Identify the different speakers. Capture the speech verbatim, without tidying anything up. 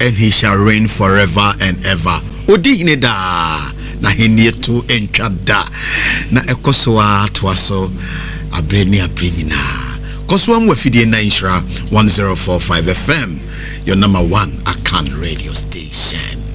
Speaker 1: and he shall reign forever and ever. Odi ne da na henie to entwa da na ekosoa to aso abreni abrenina. Kosoa mu afidie na Inshira one oh four point five F M, your number one Akan radio station.